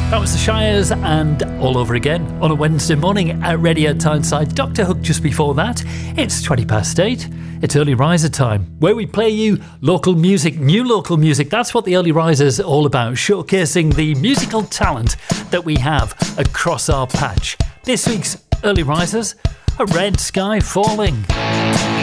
That was the Shires and All Over Again on a Wednesday morning at Radio Tyneside. Dr. Hook just before that. It's 8:20. It's Early Riser time, where we play you local music, new local music. That's what the Early Riser's all about, showcasing the musical talent that we have across our patch. This week's Early Risers, A Red Sky Falling.